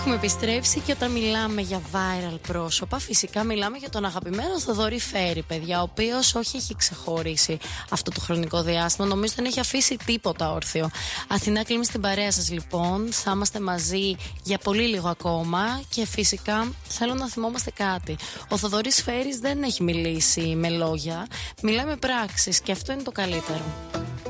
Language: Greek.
Έχουμε επιστρέψει και όταν μιλάμε για viral πρόσωπα, φυσικά μιλάμε για τον αγαπημένο Θοδωρή Φέρη, παιδιά, ο οποίος όχι έχει ξεχωρίσει αυτό το χρονικό διάστημα. Νομίζω δεν έχει αφήσει τίποτα όρθιο. Αθηνά, κλείνει στην παρέα σας λοιπόν. Θα είμαστε μαζί για πολύ λίγο ακόμα και φυσικά θέλω να θυμόμαστε κάτι. Ο Θοδωρής Φέρης δεν έχει μιλήσει με λόγια, μιλάει με πράξεις και αυτό είναι το καλύτερο.